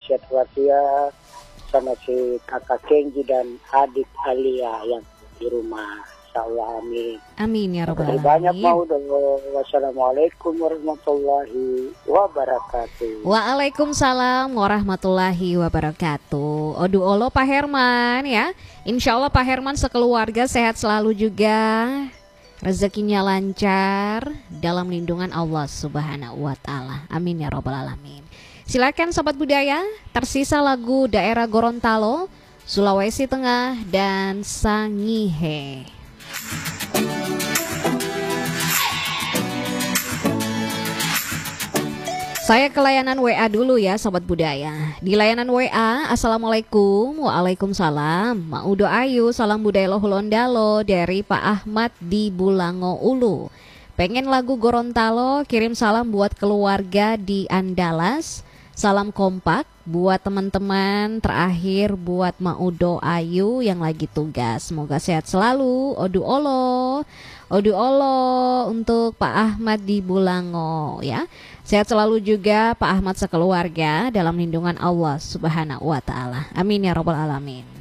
sehat walafiat, sama si kakak Kenji dan adik Alia yang di rumah. Insyaallah, amin. Amin ya rabbal alamin. Banyak mau dong. Wassalamualaikum warahmatullahi wabarakatuh. Waalaikumsalam warahmatullahi wabarakatuh. Odu olo Pak Herman ya. Insya Allah Pak Herman sekeluarga sehat selalu juga. Rezekinya lancar dalam lindungan Allah Subhanahu wa taala. Amin ya rabbal alamin. Silakan sobat budaya, tersisa lagu daerah Gorontalo, Sulawesi Tengah dan Sangihe. Saya ke layanan WA dulu ya sobat budaya. Di layanan WA, Assalamualaikum. Waalaikumsalam. Maudo Ayu, salam budaya Lohulondalo dari Pak Ahmad di Bulango Ulu. Pengen lagu Gorontalo, kirim salam buat keluarga di Andalas. Salam kompak buat teman-teman, terakhir buat Maudo Ayu yang lagi tugas. Semoga sehat selalu. Odu olo untuk Pak Ahmad di Bulango ya. Sehat selalu juga Pak Ahmad sekeluarga dalam lindungan Allah Subhanahu wa taala. Amin ya rabbal alamin.